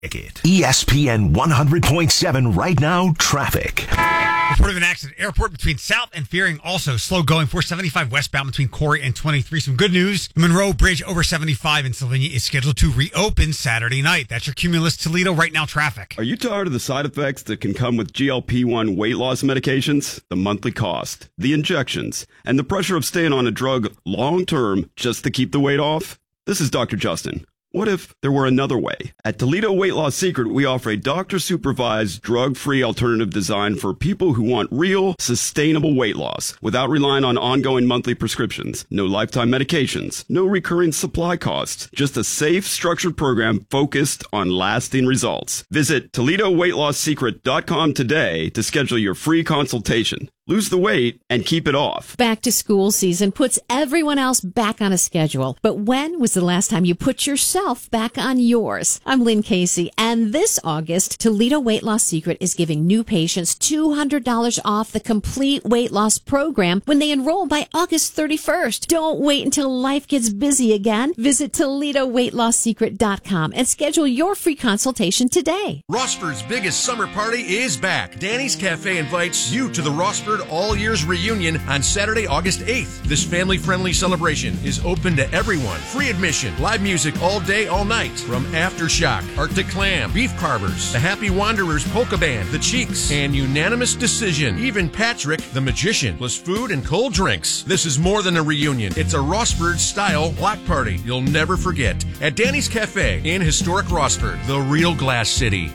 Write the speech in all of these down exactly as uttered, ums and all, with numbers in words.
E S P N one hundred point seven right now, traffic. Report of an accident. Airport between South and Fearing also slow going. four seventy-five westbound between Corey and twenty-three. Some good news. The Monroe Bridge over seventy-five in Sylvania is scheduled to reopen Saturday night. That's your Cumulus Toledo right now traffic. Are you tired of the side effects that can come with G L P one weight loss medications? The monthly cost, the injections, and the pressure of staying on a drug long term just to keep the weight off? This is Doctor Justin. What if there were another way? At Toledo Weight Loss Secret, we offer a doctor-supervised, drug-free alternative design for people who want real, sustainable weight loss without relying on ongoing monthly prescriptions. No lifetime medications, no recurring supply costs, just a safe, structured program focused on lasting results. Visit Toledo Weight Loss Secret dot com today to schedule your free consultation. Lose the weight and keep it off. Back to school season puts everyone else back on a schedule. But when was the last time you put yourself back on yours? I'm Lynn Casey, and this August, Toledo Weight Loss Secret is giving new patients two hundred dollars off the complete weight loss program when they enroll by August thirty-first. Don't wait until life gets busy again. Visit Toledo Weight Loss Secret dot com and schedule your free consultation today. Rossford's biggest summer party is back. Danny's Cafe invites you to the Rossford All Years Reunion on Saturday, August eighth. This family-friendly celebration is open to everyone. Free admission, live music all day, all night. From Aftershock, Arctic Clam, Beef Carvers, the Happy Wanderers Polka Band, The Cheeks, and Unanimous Decision. Even Patrick, the Magician, plus food and cold drinks. This is more than a reunion. It's a Rossford-style block party you'll never forget. At Danny's Cafe in historic Rossford, the real Glass City.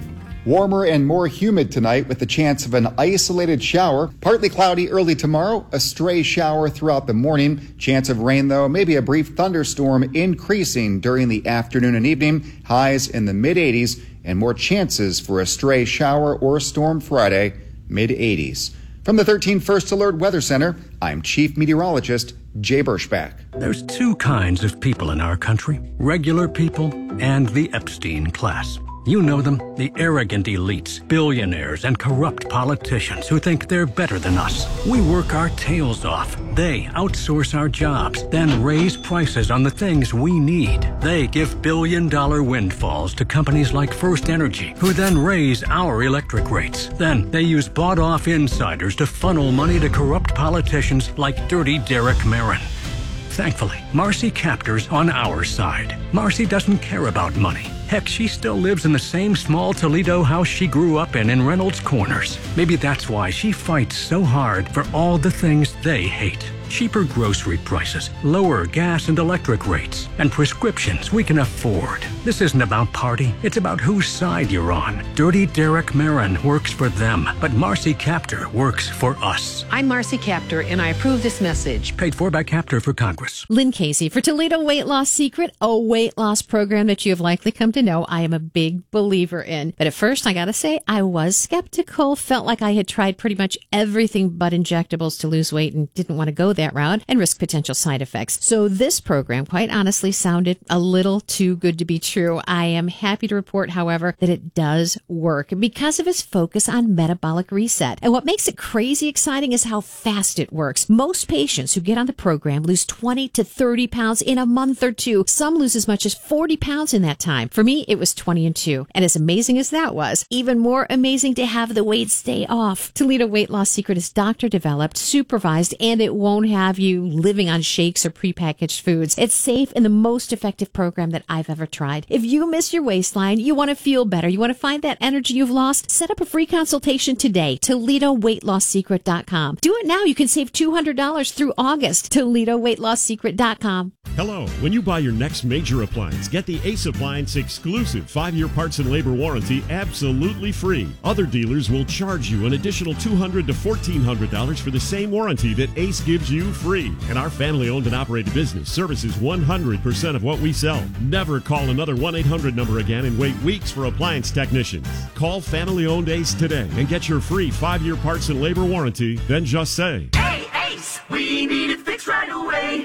Warmer and more humid tonight with the chance of an isolated shower. Partly cloudy early tomorrow, a stray shower throughout the morning. Chance of rain, though, maybe a brief thunderstorm increasing during the afternoon and evening. Highs in the mid eighties and more chances for a stray shower or storm Friday, mid eighties. From the thirteen First Alert Weather Center, I'm Chief Meteorologist Jay Berschbach. There's two kinds of people in our country, regular people and the Epstein class. You know them, the arrogant elites, billionaires, and corrupt politicians who think they're better than us. We work our tails off. They outsource our jobs, then raise prices on the things we need. They give billion-dollar windfalls to companies like First Energy, who then raise our electric rates. Then they use bought-off insiders to funnel money to corrupt politicians like Dirty Derek Marin. Thankfully, Marcy Kaptur's on our side. Marcy doesn't care about money. Heck, she still lives in the same small Toledo house she grew up in in Reynolds Corners. Maybe that's why she fights so hard for all the things they hate. Cheaper grocery prices, lower gas and electric rates, and prescriptions we can afford. This isn't about party, it's about whose side you're on. Dirty Derek Marin works for them, but Marcy Kaptur works for us. I'm Marcy Kaptur, and I approve this message. Paid for by Kaptur for Congress. Lynn Casey for Toledo Weight Loss Secret, a weight loss program that you have likely come to know I am a big believer in. But at first, I gotta say, I was skeptical, felt like I had tried pretty much everything but injectables to lose weight and didn't want to go that route and risk potential side effects. So this program, quite honestly, sounded a little too good to be true. I am happy to report, however, that it does work because of its focus on metabolic reset. And what makes it crazy exciting is how fast it works. Most patients who get on the program lose twenty to thirty pounds in a month or two. Some lose as much as forty pounds in that time. For me, it was twenty and two. And as amazing as that was, even more amazing to have the weight stay off. Toledo Weight Loss Secret is doctor developed, supervised, and it won't have you living on shakes or prepackaged foods. It's safe and the most effective program that I've ever tried. If you miss your waistline, you want to feel better, you want to find that energy you've lost, set up a free consultation today. Toledo Weight Loss Secret dot com. Do it now. You can save two hundred dollars through August. Toledo Weight Loss Secret dot com. Hello. When you buy your next major appliance, get the Ace Appliance exclusive five-year parts and labor warranty absolutely free. Other dealers will charge you an additional two hundred dollars to fourteen hundred dollars for the same warranty that Ace gives you free. And our family-owned and operated business services one hundred percent of what we sell. Never call another one eight hundred number again and wait weeks for appliance technicians. Call family-owned Ace today and get your free five-year parts and labor warranty. Then just say, "Hey, Ace, we need it fixed right away."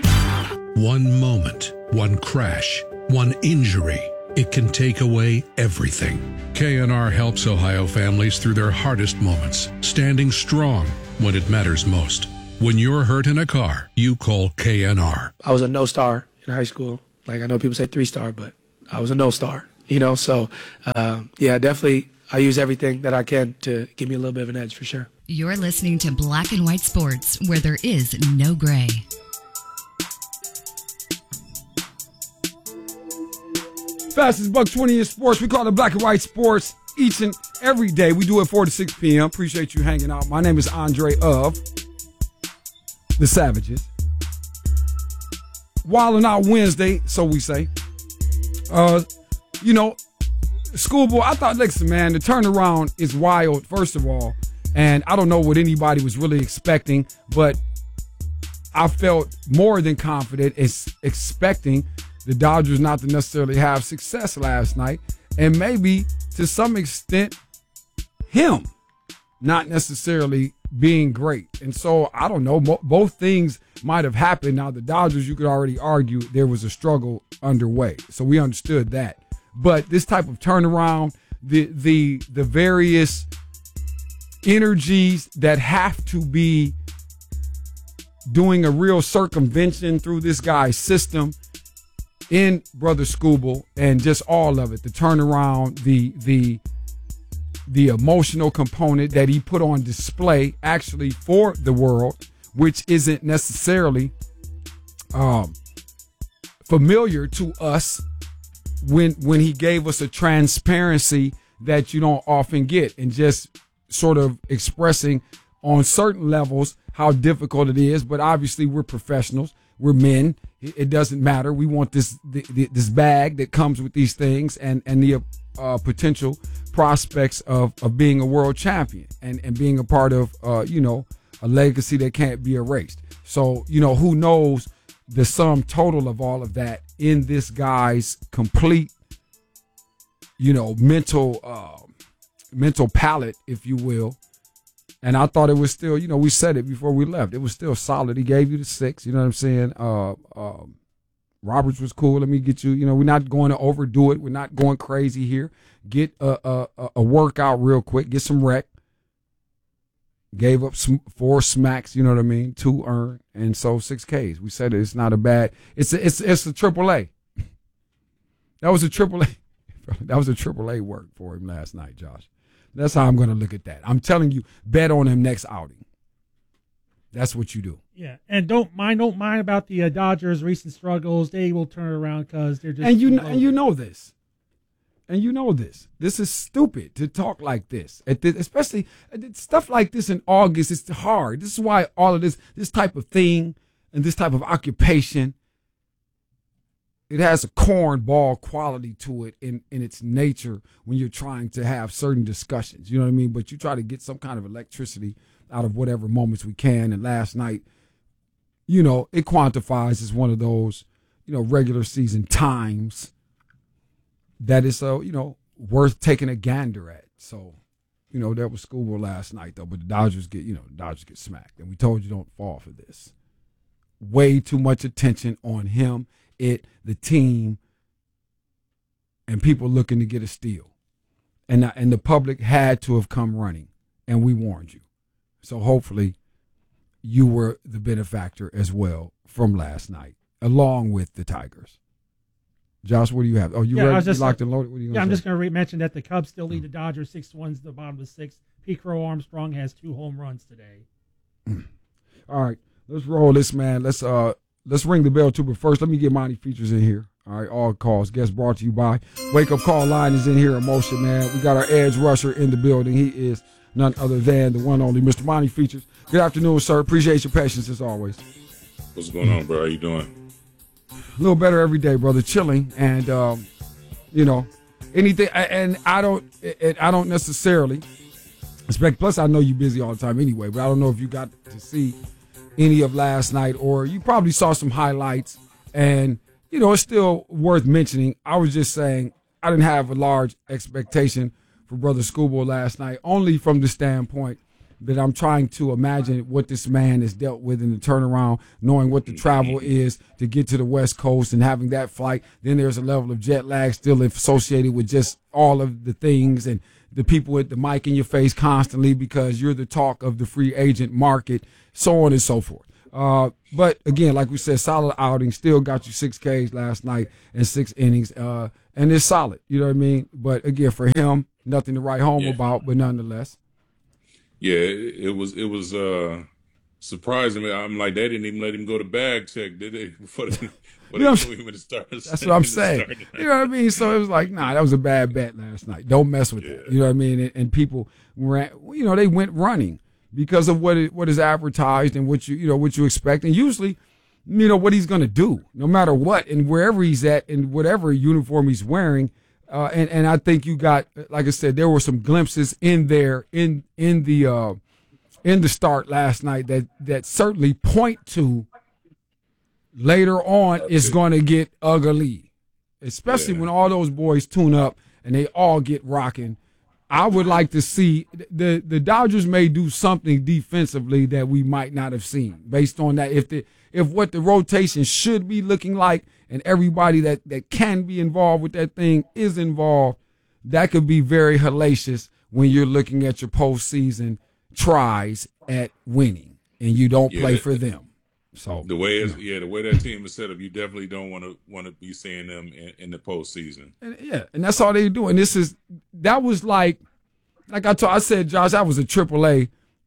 One moment, one crash, one injury. It can take away everything. K N R helps Ohio families through their hardest moments, standing strong when it matters most. When you're hurt in a car, you call K N R. I was a no star in high school. Like, I know people say three star, but I was a no star. You know, so, uh, yeah, definitely I use everything that I can to give me a little bit of an edge for sure. You're listening to Black and White Sports, where there is no gray. Fastest buck twenty in sports. We call it Black and White Sports each and every day. We do it four to six p.m. Appreciate you hanging out. My name is Andre of the Savages. Wildin' Out Wednesday, so we say. Uh, you know, Schoolboy, I thought, listen, man, the turnaround is wild, first of all. And I don't know what anybody was really expecting, but I felt more than confident in expecting the Dodgers not to necessarily have success last night, and maybe to some extent him not necessarily being great. And so I don't know, mo- both things might have happened. Now the Dodgers, you could already argue there was a struggle underway, so we understood that. But this type of turnaround, the the the various energies that have to be doing a real circumvention through this guy's system in Brother Skubal, and just all of it, the turnaround, the the the emotional component that he put on display actually for the world, which isn't necessarily um, familiar to us when when he gave us a transparency that you don't often get, and just sort of expressing on certain levels how difficult it is. But obviously we're professionals. We're men. It doesn't matter. We want this this bag that comes with these things, and and the uh, potential prospects of, of being a world champion, and, and being a part of uh, you know a legacy that can't be erased. So you know who knows the sum total of all of that in this guy's complete you know mental uh, mental palette, if you will. And I thought it was still, you know, we said it before we left. It was still solid. He gave you the six. You know what I'm saying? Uh, uh, Roberts was cool. Let me get you, you know, we're not going to overdo it. We're not going crazy here. Get a, a, a workout real quick. Get some rec. Gave up some, four smacks, you know what I mean? Two earned. And so six Ks. We said it's not a bad, it's a, it's, it's a triple A. That was a triple A. That was a triple A work for him last night, Josh. That's how I'm going to look at that. I'm telling you, bet on him next outing. That's what you do. Yeah, and don't mind, don't mind about the uh, Dodgers' recent struggles. They will turn around because they're just. And you know, and you know this, and you know this. This is stupid to talk like this, at this especially stuff like this in August. It's hard. This is why all of this, this type of thing, and this type of occupation, it has a cornball quality to it in, in its nature when you're trying to have certain discussions. You know what I mean? But you try to get some kind of electricity out of whatever moments we can. And last night, you know, it quantifies as one of those, you know, regular season times that is, uh, you know, worth taking a gander at. So, you know, that was Schoolboy last night, though. But the Dodgers get, you know, the Dodgers get smacked. And we told you don't fall for this. Way too much attention on him. It, the team, and people looking to get a steal. And, and the public had to have come running, and we warned you. So hopefully you were the benefactor as well from last night, along with the Tigers. Josh, what do you have? Oh, you yeah, ready? I was just, you locked and loaded? What are you yeah, I'm say? just going to re- mention that the Cubs still lead the Dodgers six to one to the bottom of the sixth. P. Crow Armstrong has two home runs today. All right, let's roll this, man. Let's uh. Let's ring the bell, too, but first, let me get Monty Features in here. All right, all calls. Guest brought to you by Wake Up Call Line is in here, Emotion, man. We got our edge rusher in the building. He is none other than the one only Mister Monty Features. Good afternoon, sir. Appreciate your patience, as always. What's going on, bro? How you doing? A little better every day, brother. Chilling, and, um, you know, anything. And I don't, I don't necessarily expect, plus I know you're busy all the time anyway, but I don't know if you got to see any of last night, or you probably saw some highlights, and you know it's still worth mentioning. I was just saying I didn't have a large expectation for Brother Schoolboy last night, only from the standpoint that I'm trying to imagine what this man has dealt with in the turnaround, knowing what the travel is to get to the West Coast and having that flight. Then there's a level of jet lag still associated with just all of the things, and the people with the mic in your face constantly because you're the talk of the free agent market, so on and so forth. Uh, but again, like we said, solid outing. Still got you six Ks last night and six innings. Uh, and it's solid. You know what I mean? But again, for him, nothing to write home Yeah. about, but nonetheless. Yeah, it, it was it was uh, surprising. I'm like, they didn't even let him go to bag check, did they? Before they, before You know they what threw I'm- him in the start. That's what I'm saying. You know what I mean? So it was like, nah, that was a bad bet last night. Don't mess with it. You know what I mean? And, and people ran, you know, they went running because of what it, what is advertised and what you you know what you expect, and usually, you know, what he's going to do, no matter what, and wherever he's at, and whatever uniform he's wearing. Uh, and and I think you got, like I said, there were some glimpses in there in in the uh, in the start last night that that certainly point to later on it's going to get ugly, especially when all those boys tune up and they all get rocking. I would like to see the the Dodgers may do something defensively that we might not have seen based on that. If the if what the rotation should be looking like and everybody that, that can be involved with that thing is involved, that could be very hellacious when you're looking at your postseason tries at winning and you don't Yeah, play that- for them. So The way is, yeah, the way that team is set up, you definitely don't want to want to be seeing them in, in the postseason. And, yeah, and that's all they do. And this is that was like, like I told, I said, Josh, that was a triple A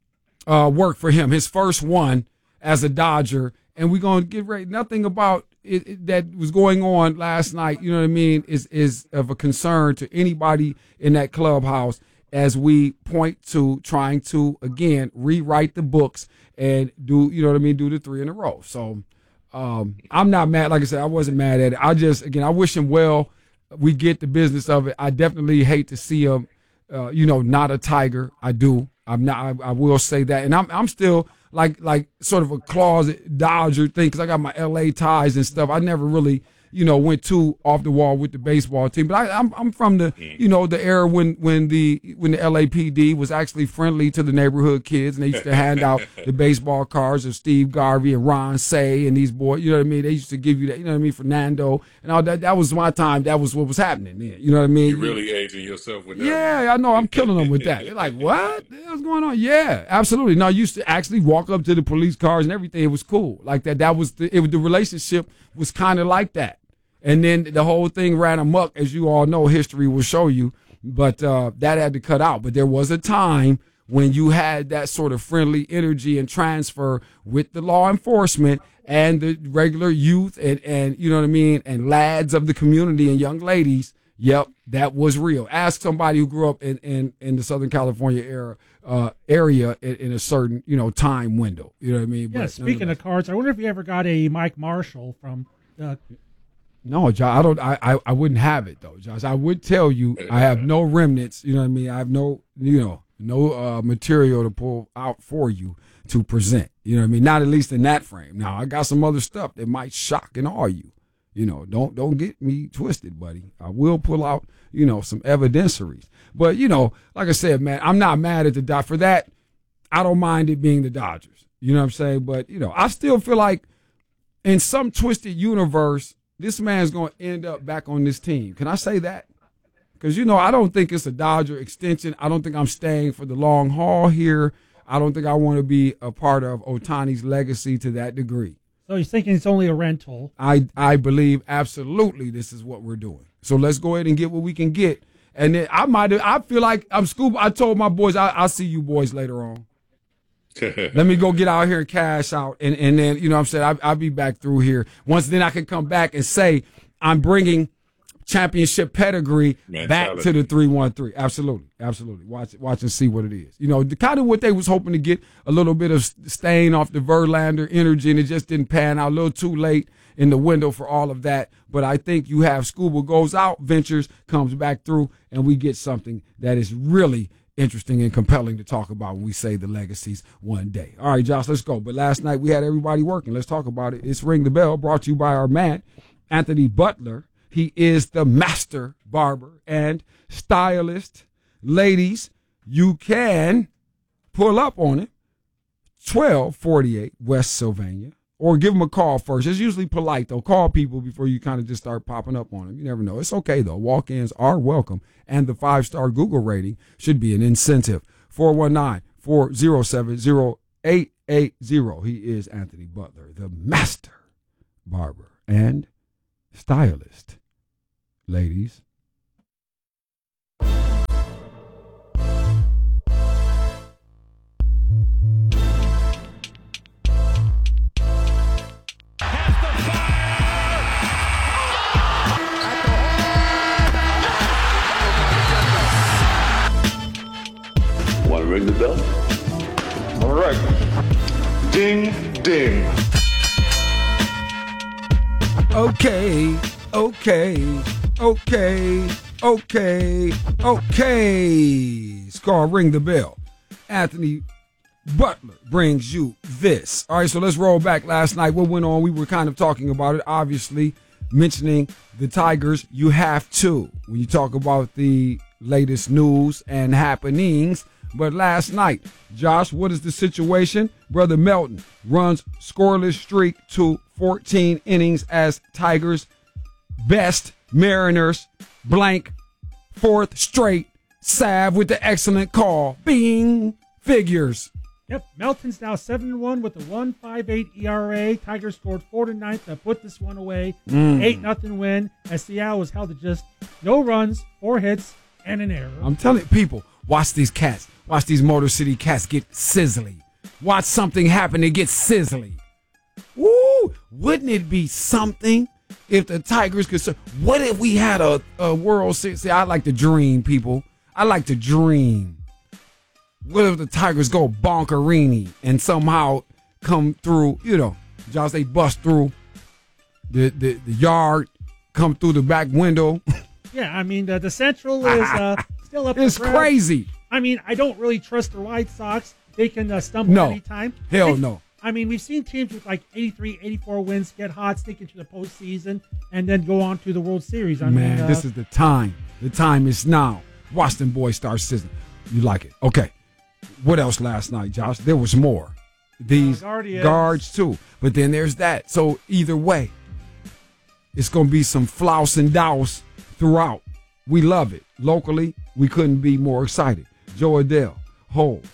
uh, work for him. His first one as a Dodger, and we're gonna get ready. Nothing about it, it that was going on last night. You know what I mean? Is is of a concern to anybody in that clubhouse as we point to trying to again rewrite the books and do you know what I mean? Do the three in a row. So. Um, I'm not mad. Like I said, I wasn't mad at it. I just, again, I wish him well. We get the business of it. I definitely hate to see him, uh, you know, not a Tiger. I do. I'm not, I, I will say that. And I'm, I'm still like, like sort of a closet Dodger thing. Cause I got my L A ties and stuff. I never really, you know, went too off the wall with the baseball team, but I, I'm, I'm from the, you know, the era when, when the, when the L A P D was actually friendly to the neighborhood kids and they used to hand out the baseball cards of Steve Garvey and Ron Say and these boys, you know what I mean? They used to give you that, you know what I mean? Fernando and all that. That was my time. That was what was happening then. You know what I mean? You're really aging yourself with that. Yeah, I know. I'm killing them with that. They're like, what? The hell's going on? Yeah, absolutely. No, I used to actually walk up to the police cars and everything. It was cool. Like that. That was the, it was the relationship was kind of like that. And then the whole thing ran amok, as you all know, history will show you. But uh, that had to cut out. But there was a time when you had that sort of friendly energy and transfer with the law enforcement and the regular youth and, and you know what I mean, and lads of the community and young ladies. Yep, that was real. Ask somebody who grew up in, in, in the Southern California era, uh, area in, in a certain, you know, time window. You know what I mean? Yeah, But speaking of cards, I wonder if you ever got a Mike Marshall from uh, No, Josh, I don't. I, I, I wouldn't have it though, Josh. I would tell you I have no remnants. You know what I mean? I have no, you know, no uh, material to pull out for you to present. You know what I mean? Not at least in that frame. Now I got some other stuff that might shock and awe you. You know, don't don't get me twisted, buddy. I will pull out, you know, some evidenceries. But you know, like I said, man, I'm not mad at the Dodgers for that. I don't mind it being the Dodgers. You know what I'm saying? But you know, I still feel like in some twisted universe, this man's going to end up back on this team. Can I say that? Because, you know, I don't think it's a Dodger extension. I don't think I'm staying for the long haul here. I don't think I want to be a part of Ohtani's legacy to that degree. So he's thinking it's only a rental. I, I believe absolutely this is what we're doing. So let's go ahead and get what we can get. And then I might I feel like I'm Scoop. I told my boys, I, I'll see you boys later on. Let me go get out here and cash out. And, and then, you know what I'm saying, I, I'll be back through here. Once then I can come back and say I'm bringing championship pedigree Man, back solid. to the three one three. Absolutely. Absolutely. Watch watch and see what it is. You know, the kind of what they was hoping to get, a little bit of stain off the Verlander energy, and it just didn't pan out. A little too late in the window for all of that. But I think you have Scuba goes out, ventures, comes back through, and we get something that is really interesting and compelling to talk about when we say the legacies one day. All right, Josh, let's go. But last night we had everybody working. Let's talk about it. It's Ring the Bell, brought to you by our man, Anthony Butler. He is the master barber and stylist. Ladies, you can pull up on it, twelve forty-eight West Sylvania, or give them a call first. It's usually polite, though. Call people before you kind of just start popping up on them. You never know. It's okay, though. Walk-ins are welcome, and the five-star Google rating should be an incentive. four one nine, four oh seven, oh eight eight zero. He is Anthony Butler, the master barber and stylist. Ladies. Want to ring the bell? All right. Ding, ding. Okay, okay, okay, okay, okay. It's called Ring the Bell. Anthony Butler brings you this. All right, so let's roll back last night. What went on? We were kind of talking about it, obviously, mentioning the Tigers. You have to when you talk about the latest news and happenings. But last night, Josh, what is the situation? Brother Melton runs scoreless streak to fourteen innings as Tigers best Mariners blank fourth straight salve with the excellent call. Bing! Figures. Yep, Melton's now seven and one with a one point five eight E R A. Tigers scored four to ninth to put this one away. Mm. eight nothing win as Seattle was held to just no runs, four hits, and an error. I'm telling people, watch these cats. Watch these Motor City cats get sizzly. Watch something happen and get sizzly. Woo! Wouldn't it be something if the Tigers could... What if we had a, a World Series? See, I like to dream, people. I like to dream. What if the Tigers go bonkerini and somehow come through, you know, Josh, they bust through the, the, the yard, come through the back window. Yeah, I mean, the, the Central is uh, still up. It's for grabs. crazy. I mean, I don't really trust the White Sox. They can uh, stumble No. anytime. Hell They- no. I mean, we've seen teams with like eighty-three, eighty-four wins get hot, sneak into the postseason, and then go on to the World Series. I Man, mean, uh, this is the time. The time is now. Watch them boys start sizzling. You like it. Okay. What else last night, Josh? There was more. These Uh, Guardians. guards, too. But then there's that. So either way, it's going to be some flouse and douse throughout. We love it. Locally, we couldn't be more excited. Joe Adele, Holmes.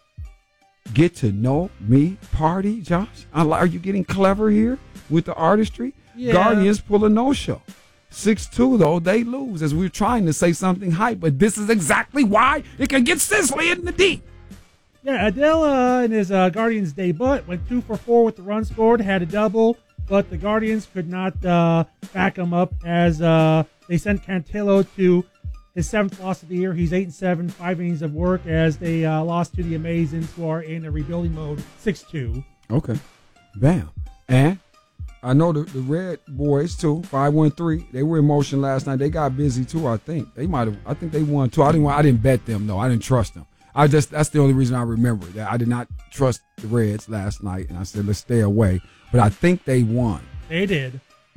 Get to know me party, Josh? I li- Are you getting clever here with the artistry? Yeah. Guardians pull a no-show. six two, though, they lose as we're trying to say something hype, but this is exactly why it can get sizzly in the deep. Yeah, Adele uh, in his uh, Guardians debut went two for four with the run scored, had a double, but the Guardians could not uh, back him up as uh, they sent Cantillo to his seventh loss of the year. He's eight and seven, five innings of work as they uh, lost to the Amazons, who are in a rebuilding mode, six two. Okay. Bam. And I know the, the Red Boys, too, five one three, they were in motion last night. They got busy, too, I think. They might have, I think they won, too. I didn't, I didn't bet them, though. I didn't trust them. I just, that's the only reason I remember that. I did not trust the Reds last night, and I said, let's stay away. But I think they won. They did.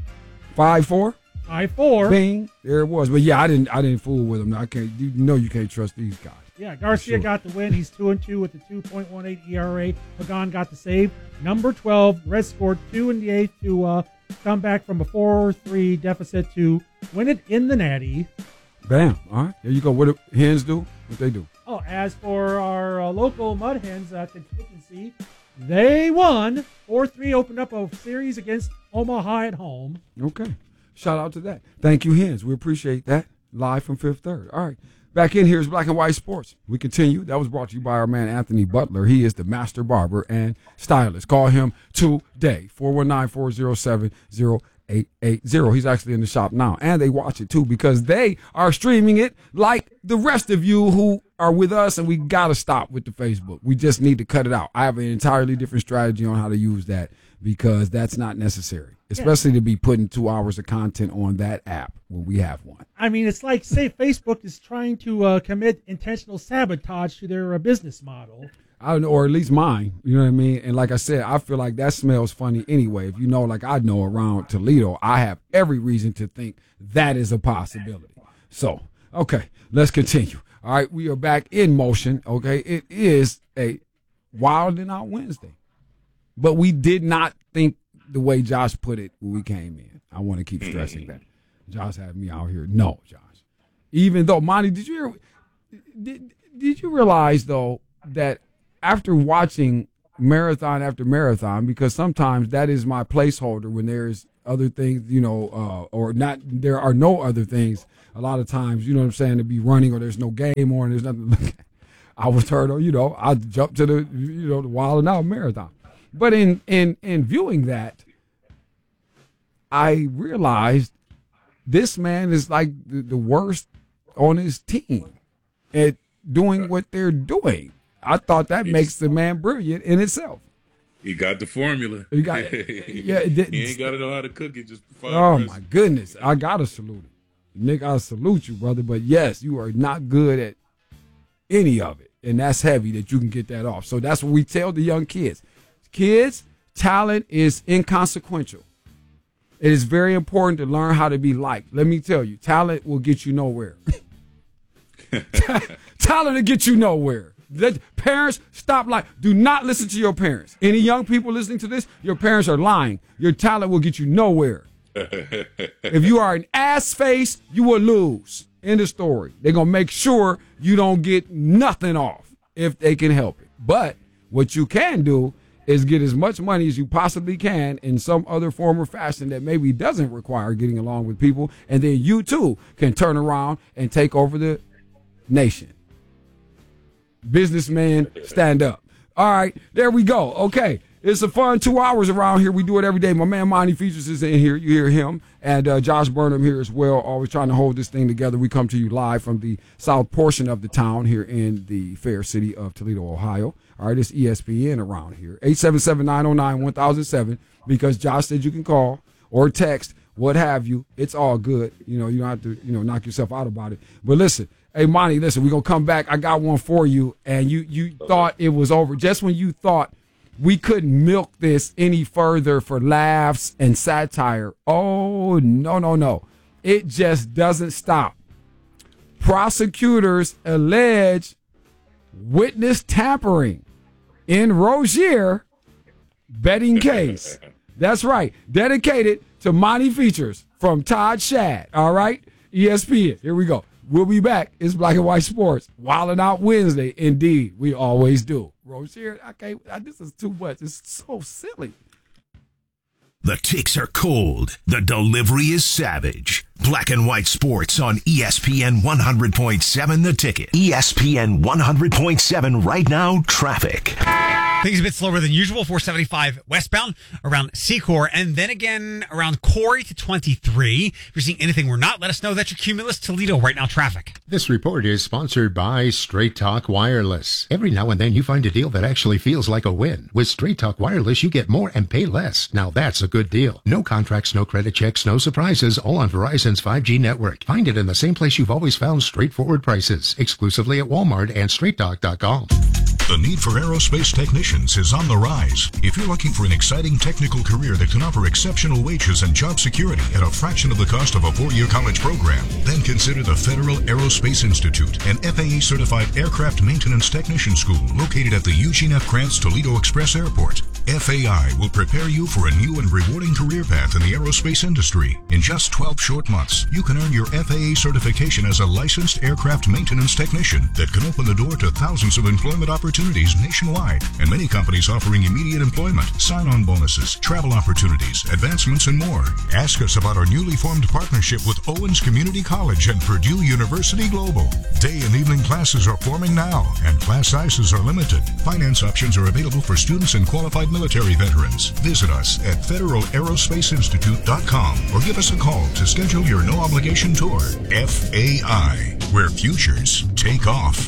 five four? five four. Bing. There it was. But, yeah, I didn't I didn't fool with them. I can't, you know you can't trust these guys. Yeah, Garcia sure. got the win. He's two and two with a two point one eight E R A. Pagan got the save. Number twelve, Reds scored two in the eighth to uh, come back from a four three deficit to win it in the Natty. Bam. All right. There you go. What do Hens do? What they do? Oh, as for our uh, local Mud Hens uh, constituency, they won. four three opened up a series against Omaha at home. Okay. Shout out to that. Thank you, Hens. We appreciate that. Live from Fifth Third. All right. Back in here is Black and White Sports. We continue. That was brought to you by our man, Anthony Butler. He is the master barber and stylist. Call him today, four one nine, four oh seven, oh eight eight oh. He's actually in the shop now. And they watch it, too, because they are streaming it like the rest of you who are with us, and we got to stop with the Facebook. We just need to cut it out. I have an entirely different strategy on how to use that because that's not necessary, especially yeah. to be putting two hours of content on that app when we have one. I mean, it's like, say, Facebook is trying to uh, commit intentional sabotage to their uh, business model. I don't know, or at least mine. You know what I mean? And like I said, I feel like that smells funny anyway. If you know, like I know around Toledo, I have every reason to think that is a possibility. So, okay, let's continue. All right, we are back in motion. Okay, it is a Wild and Out Wednesday. But we did not think the way Josh put it when we came in. I want to keep stressing that. Josh had me out here. No, Josh. Even though, Monty, did you hear, did, did you realize, though, that after watching marathon after marathon because sometimes that is my placeholder when there's other things, you know, uh, or not, there are no other things. A lot of times, you know what I'm saying, to be running or there's no game on, there's nothing. I was heard, or, you know, I jump to the, you know, the Wild and Out marathon. But in, in, in viewing that, I realized this man is like the, the worst on his team at doing what they're doing. I thought that makes the man brilliant in itself. He got the formula. He got, yeah, it, he ain't got to know how to cook it. Just oh my goodness, I gotta salute him, Nick. I salute you, brother. But yes, you are not good at any of it, and that's heavy that you can get that off. So that's what we tell the young kids. Kids, talent is inconsequential. It is very important to learn how to be liked. Let me tell you, talent will get you nowhere. Talent will get you nowhere. Let parents stop lying. Do not listen to your parents. Any young people listening to this, your parents are lying. Your talent will get you nowhere. If you are an ass face, you will lose. End of story. They're going to make sure you don't get nothing off if they can help it. But what you can do is get as much money as you possibly can in some other form or fashion that maybe doesn't require getting along with people. And then you, too, can turn around and take over the nation. Businessman, stand up. All right, there we go. Okay, it's a fun two hours around here. We do it every day. My man Monty Features is in here. You hear him. And uh, Josh Burnham here as well, always trying to hold this thing together. We come to you live from the south portion of the town here in the fair city of Toledo, Ohio. All right, it's E S P N around here. eight seven seven, nine oh nine, one thousand seven because Josh said you can call or text, what have you. It's all good. You know, you don't have to, you know, knock yourself out about it. But listen, hey, Monty, listen, we're going to come back. I got one for you, and you, you thought it was over. Just when you thought we couldn't milk this any further for laughs and satire. Oh, no, no, no. It just doesn't stop. Prosecutors allege witness tampering in Rozier betting case. That's right. Dedicated to Monty Features from Todd Shad. All right? E S P N. Here we go. We'll be back. It's Black and White Sports. Wildin' Out Wednesday. Indeed, we always do. Rozier, I can't. I, this is too much. It's so silly. The ticks are cold. The delivery is savage. Black and White Sports on E S P N one hundred point seven The Ticket. E S P N one hundred point seven right now, traffic. Things a bit slower than usual. four seventy-five westbound around Secor, and then again around Corey to twenty-three. If you're seeing anything we're not, let us know. That's your Cumulus Toledo right now traffic. This report is sponsored by Straight Talk Wireless. Every now and then you find a deal that actually feels like a win. With Straight Talk Wireless, you get more and pay less. Now that's a good deal. No contracts, no credit checks, no surprises, all on Verizon's five G network. Find it in the same place you've always found straightforward prices, exclusively at Walmart and straight talk dot com. The need for aerospace technicians is on the rise. If you're looking for an exciting technical career that can offer exceptional wages and job security at a fraction of the cost of a four-year college program, then consider the Federal Aerospace Institute, an F A A-certified aircraft maintenance technician school located at the Eugene F. Krantz Toledo Express Airport. F A I will prepare you for a new and rewarding career path in the aerospace industry. In just twelve short months, you can earn your F A A certification as a licensed aircraft maintenance technician that can open the door to thousands of employment opportunities nationwide, and many companies offering immediate employment, sign-on bonuses, travel opportunities, advancements, and more. Ask us about our newly formed partnership with Owens Community College and Purdue University Global. Day and evening classes are forming now, and class sizes are limited. Finance options are available for students and qualified military veterans. Visit us at federal aerospace institute dot com or give us a call to schedule your no-obligation tour. F A I, where futures take off.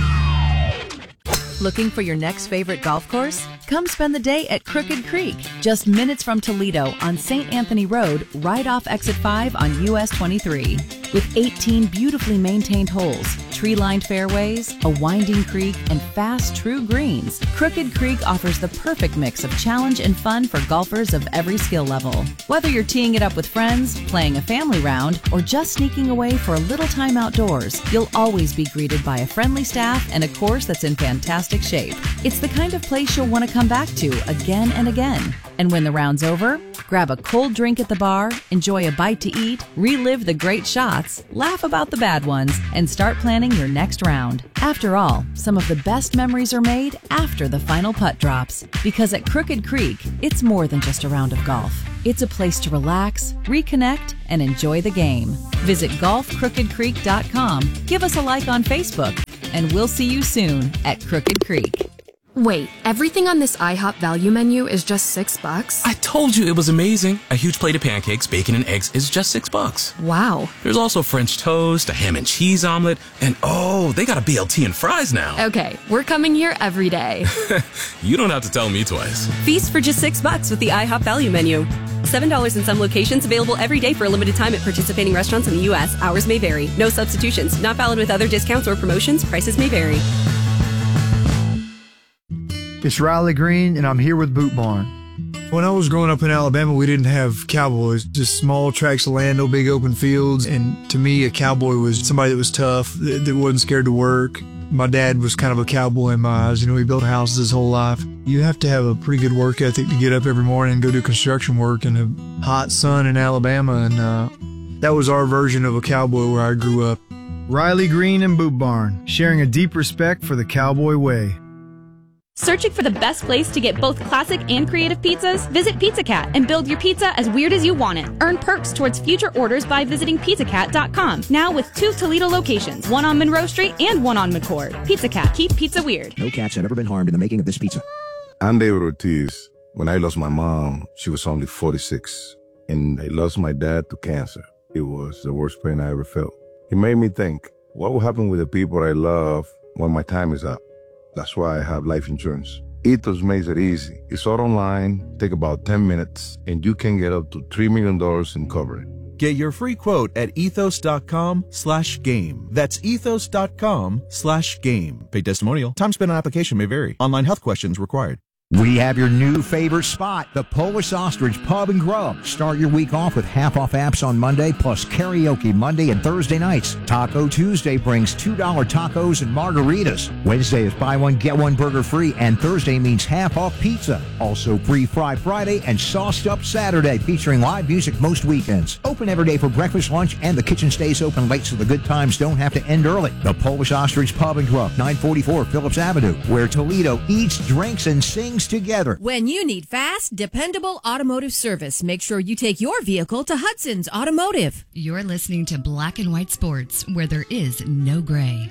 Looking for your next favorite golf course? Come spend the day at Crooked Creek, just minutes from Toledo on Saint Anthony Road, right off Exit five on U S twenty-three. With eighteen beautifully maintained holes, tree-lined fairways, a winding creek, and fast, true greens, Crooked Creek offers the perfect mix of challenge and fun for golfers of every skill level. Whether you're teeing it up with friends, playing a family round, or just sneaking away for a little time outdoors, you'll always be greeted by a friendly staff and a course that's in fantastic shape. It's the kind of place you'll want to come back to again and again. And when the round's over, grab a cold drink at the bar, enjoy a bite to eat, relive the great shots, laugh about the bad ones, and start planning planning your next round. After all, some of the best memories are made after the final putt drops. Because at Crooked Creek, it's more than just a round of golf. It's a place to relax, reconnect, and enjoy the game. Visit golf crooked creek dot com, give us a like on Facebook, and we'll see you soon at Crooked Creek. Wait, everything on this IHOP value menu is just six bucks? I told you it was amazing. A huge plate of pancakes, bacon, and eggs is just six bucks. Wow. There's also French toast, a ham and cheese omelet, and oh, they got a B L T and fries now. Okay, we're coming here every day. You don't have to tell me twice. Feast for just six bucks with the IHOP value menu. seven dollars in some locations, available every day for a limited time at participating restaurants in the U S. Hours may vary. No substitutions. Not valid with other discounts or promotions. Prices may vary. It's Riley Green, and I'm here with Boot Barn. When I was growing up in Alabama, we didn't have cowboys, just small tracts of land, no big open fields. And to me, a cowboy was somebody that was tough, that, that wasn't scared to work. My dad was kind of a cowboy in my eyes. You know, he built houses his whole life. You have to have a pretty good work ethic to get up every morning and go do construction work in a hot sun in Alabama. And uh, that was our version of a cowboy where I grew up. Riley Green and Boot Barn, sharing a deep respect for the cowboy way. Searching for the best place to get both classic and creative pizzas? Visit Pizza Cat and build your pizza as weird as you want it. Earn perks towards future orders by visiting pizza cat dot com. Now with two Toledo locations, one on Monroe Street and one on McCord. Pizza Cat, keep pizza weird. No cats have ever been harmed in the making of this pizza. I'm David Ortiz. When I lost my mom, she was only forty-six, and I lost my dad to cancer. It was the worst pain I ever felt. It made me think, what will happen with the people I love when my time is up? That's why I have life insurance. Ethos makes it easy. It's all online, take about ten minutes, and you can get up to three million dollars in coverage. Get your free quote at ethos.com slash game. That's ethos.com slash game. Paid testimonial. Time spent on application may vary. Online health questions required. We have your new favorite spot, the Polish Ostrich Pub and Grub. Start your week off with half-off apps on Monday, plus karaoke Monday and Thursday nights. Taco Tuesday brings two dollar tacos and margaritas. Wednesday is buy one, get one burger free, and Thursday means half-off pizza. Also free Fry Friday and Sauced Up Saturday, featuring live music most weekends. Open every day for breakfast, lunch, and the kitchen stays open late so the good times don't have to end early. The Polish Ostrich Pub and Grub, nine forty-four Phillips Avenue, where Toledo eats, drinks, and sings together. When you need fast, dependable automotive service, make sure you take your vehicle to Hudson's Automotive. You're listening to Black and White Sports, where there is no gray.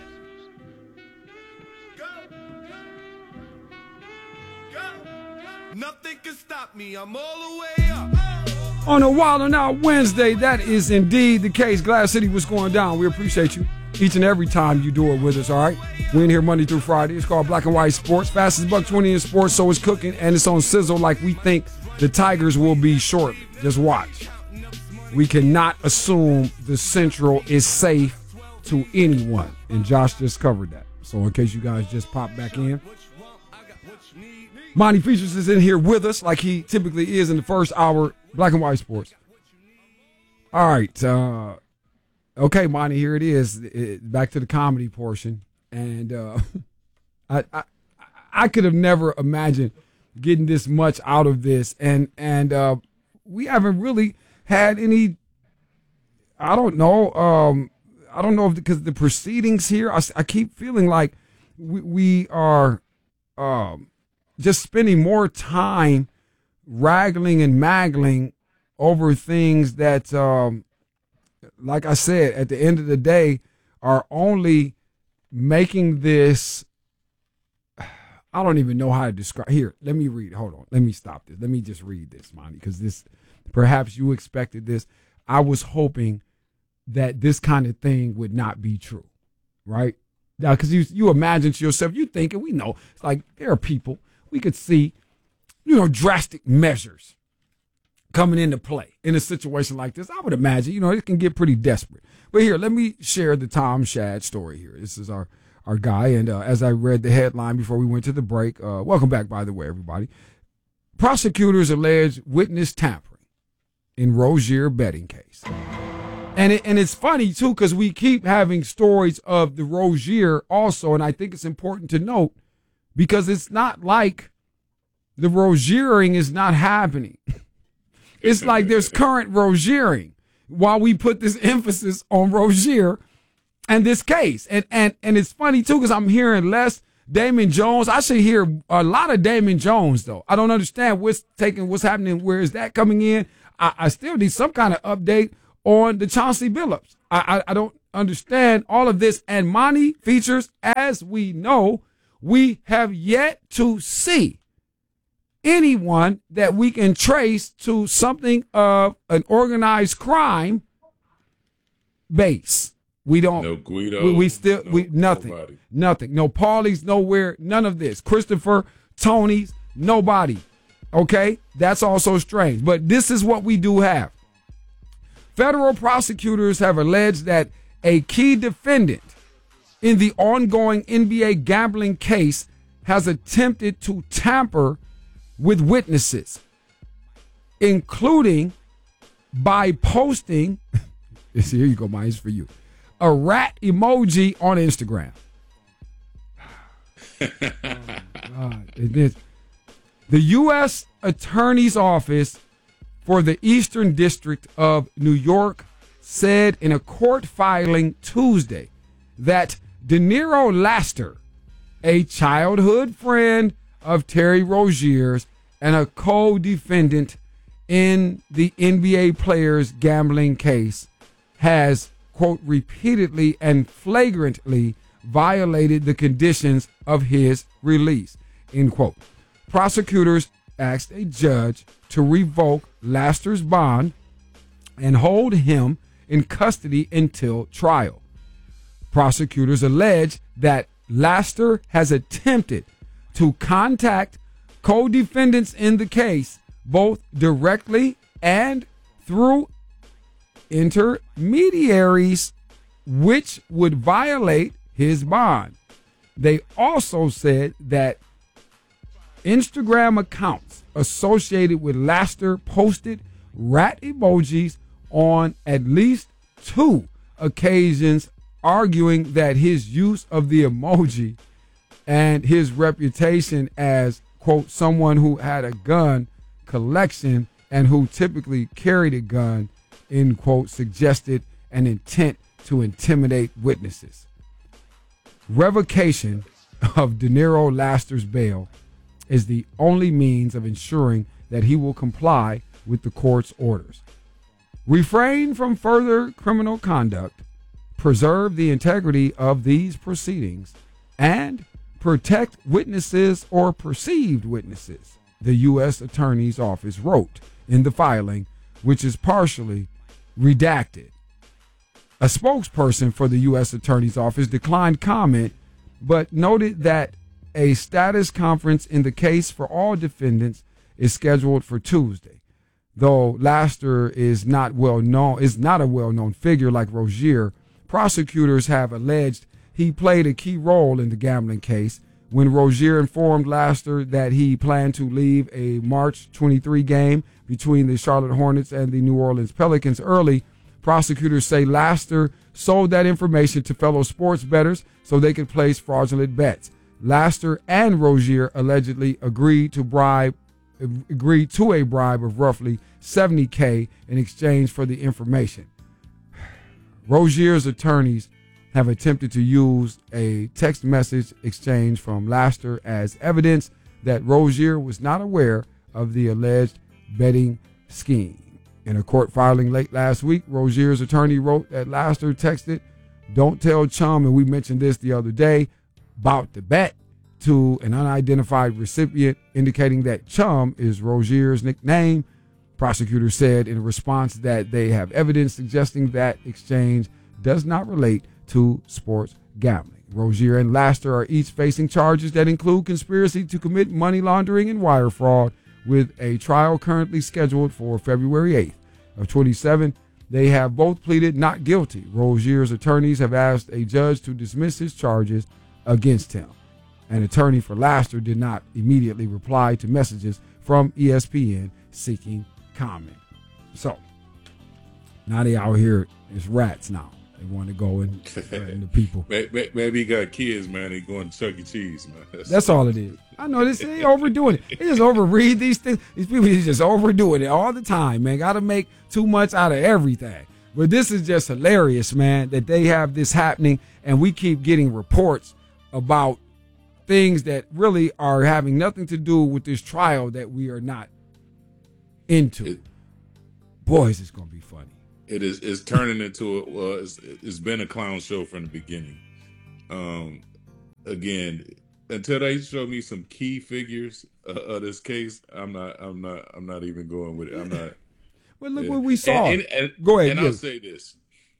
Nothing can stop me. I'm all the way up. On a Wild and Out Wednesday, that is indeed the case. Glass City, what's going down? We appreciate you each and every time you do it with us, all right? We're in here Monday through Friday. It's called Black and White Sports. Fastest buck twenty in sports, so it's cooking, and it's on sizzle like we think the Tigers will be shortly. Just watch. We cannot assume the Central is safe to anyone, and Josh just covered that. So in case you guys just popped back in, Monty Features is in here with us like he typically is in the first hour, Black and White Sports. All right, uh, okay, Monty, here it is. It, back to the comedy portion. And uh, I, I I could have never imagined getting this much out of this. And and uh, we haven't really had any, I don't know, um, I don't know if because the proceedings here, I, I keep feeling like we, we are um, just spending more time wrangling and maggling over things that, um, like I said, at the end of the day, are only making this, I don't even know how to describe. Here, let me read. Hold on. Let me stop this. Let me just read this, Monty, because this, perhaps you expected this. I was hoping that this kind of thing would not be true, right? Now, because you, you imagine to yourself, you thinking, we know, it's like there are people, we could see, you know, drastic measures coming into play in a situation like this. I would imagine, you know, it can get pretty desperate. But here, let me share the Tom Shad story here. This is our, our guy. And uh, as I read the headline before we went to the break, uh, welcome back, by the way, everybody. Prosecutors allege witness tampering in Rozier betting case. And it, and it's funny, too, because we keep having stories of the Rozier also. And I think it's important to note because it's not like the Roziering is not happening. It's like there's current Roziering. While we put this emphasis on Rozier, and this case. And and and it's funny too because I'm hearing less Damon Jones. I should hear a lot of Damon Jones though. I don't understand what's taking, what's happening. Where is that coming in? I, I still need some kind of update on the Chauncey Billups. I, I I don't understand all of this. And Monty Features, as we know, we have yet to see anyone that we can trace to something of an organized crime base. We don't. No Guido. We, we still. No, we nothing. Nobody. Nothing. No Paulie's. Nowhere. None of this. Christopher, Tony's. Nobody. Okay, that's also strange. But this is what we do have. Federal prosecutors have alleged that a key defendant in the ongoing N B A gambling case has attempted to tamper with witnesses, including by posting, here you go, mine's for you, a rat emoji on Instagram. Oh, God. It is. The U S Attorney's Office for the Eastern District of New York said in a court filing Tuesday that De Niro Laster, a childhood friend of Terry Rozier's and a co-defendant in the N B A players' gambling case, has, quote, repeatedly and flagrantly violated the conditions of his release, end quote. Prosecutors asked a judge to revoke Laster's bond and hold him in custody until trial. Prosecutors allege that Laster has attempted to contact co-defendants in the case, both directly and through intermediaries, which would violate his bond. They also said that Instagram accounts associated with Laster posted rat emojis on at least two occasions, arguing that his use of the emoji and his reputation as, quote, someone who had a gun collection and who typically carried a gun, end quote, suggested an intent to intimidate witnesses. Revocation of De Niro Laster's bail is the only means of ensuring that he will comply with the court's orders. Refrain from further criminal conduct, preserve the integrity of these proceedings, and protect witnesses or perceived witnesses, the U S Attorney's Office wrote in the filing, which is partially redacted. A spokesperson for the U S Attorney's Office declined comment, but noted that a status conference in the case for all defendants is scheduled for Tuesday. Though Laster is not well known, is not a well-known figure like Rozier, prosecutors have alleged he played a key role in the gambling case. When Rozier informed Laster that he planned to leave a March twenty-third game between the Charlotte Hornets and the New Orleans Pelicans early, prosecutors say Laster sold that information to fellow sports bettors so they could place fraudulent bets. Laster and Rozier allegedly agreed to bribe, agreed to a bribe of roughly seventy thousand in exchange for the information. Rozier's attorneys have attempted to use a text message exchange from Laster as evidence that Rozier was not aware of the alleged betting scheme. In a court filing late last week, Rozier's attorney wrote that Laster texted, "Don't tell Chum," and we mentioned this the other day, about the bet, to an unidentified recipient, indicating that Chum is Rozier's nickname. Prosecutors said in response that they have evidence suggesting that exchange does not relate to sports gambling. Rozier and Laster are each facing charges that include conspiracy to commit money laundering and wire fraud, with a trial currently scheduled for February eighth of twenty-seven. They have both pleaded not guilty. Rozier's attorneys have asked a judge to dismiss his charges against him. An attorney for Laster did not immediately reply to messages from E S P N seeking comment. So, now they out here as rats now. They want to go and threaten the people. Maybe he got kids, man. He going to Chuck E. Cheese, man. That's, That's all it is. I know this. They overdoing it. They just overread these things. These people just overdoing it all the time, man. Got to make too much out of everything. But this is just hilarious, man, that they have this happening, and we keep getting reports about things that really are having nothing to do with this trial that we are not into. It, Boys, it's going to be funny. It is it's turning into a, well, it's, it's been a clown show from the beginning. Um, again, until they show me some key figures uh, of this case, I'm not, I'm not, I'm not even going with it. I'm not. Well, look yeah. what we saw. And, and, and, Go ahead. And yes. I'll say this.